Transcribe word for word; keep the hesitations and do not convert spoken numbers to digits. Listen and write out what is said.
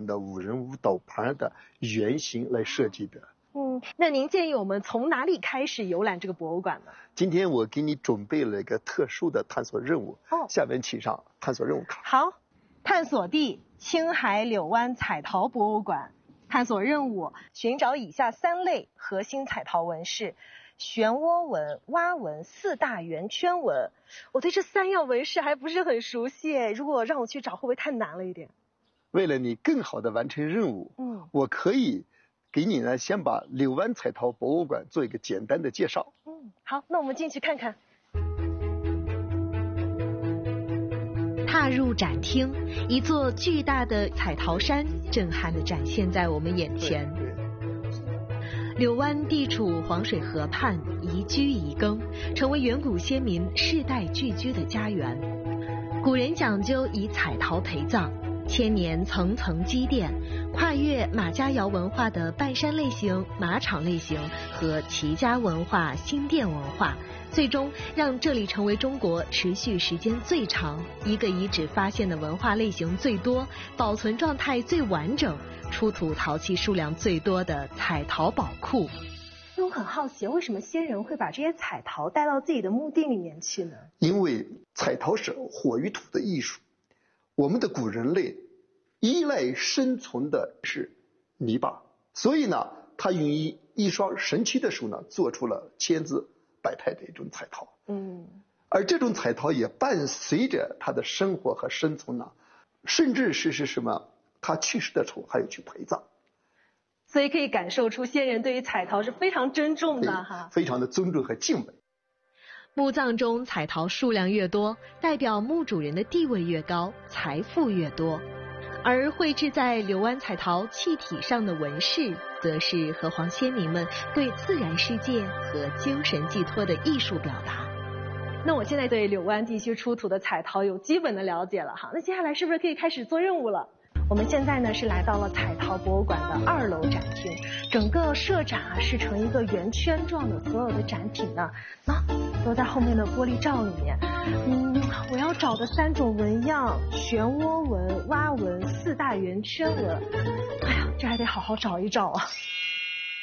的五人舞斗盘的原型来设计的。 嗯，那您建议我们从哪里开始游览这个博物馆呢？ 今天我给你准备了一个特殊的探索任务， 哦， 下面请上探索任务卡。 好，探索地青海柳湾彩陶博物馆，探索任务寻找以下三类核心彩陶纹饰：漩涡纹、蛙纹、四大圆圈纹。我对这三样纹饰还不是很熟悉，如果让我去找，会不会太难了一点？ 为了你更好的完成任务， 嗯， 我可以给你呢，先把柳湾彩陶博物馆做一个简单的介绍。 嗯，好，那我们进去看看。 踏入展厅，一座巨大的彩陶山震撼地展现在我们眼前。柳湾地处黄水河畔，宜居宜耕，成为远古先民世代聚居的家园。古人讲究以彩陶陪葬，千年层层积淀，跨越马家窑文化的半山类型、马场类型和齐家文化、新店文化，最终让这里成为中国持续时间最长、一个遗址发现的文化类型最多、保存状态最完整、出土陶器数量最多的彩陶宝库。 那我很好奇，为什么先人会把这些彩陶带到自己的墓地里面去呢？ 因为彩陶是火与土的艺术，我们的古人类依赖生存的是泥巴，所以呢，他用一一双神奇的手呢，做出了千姿百态的一种彩陶。 嗯， 而这种彩陶也伴随着他的生活和生存呢，甚至是是什么，他去世的时候还有去陪葬。 所以可以感受出先人对于彩陶是非常珍重的哈， 非常的尊重和敬畏。 墓葬中彩陶数量越多，代表墓主人的地位越高，财富越多。而绘制在柳湾彩陶器体上的纹饰，则是河皇先民们对自然世界和精神寄托的艺术表达。 那我现在对柳湾地区出土的彩陶有基本的了解了哈，那接下来是不是可以开始做任务了？我们现在呢是来到了彩陶博物馆的二楼展厅，整个设展啊是成一个圆圈状的，所有的展品呢啊都在后面的玻璃罩里面。嗯，我要找的三种纹样：漩涡纹、蛙纹、四大圆圈纹。哎呀，这还得好好找一找啊。